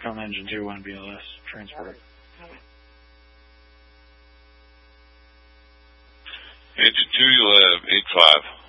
on engine 2, 1 BLS transport. Engine 2, you'll have 8-5.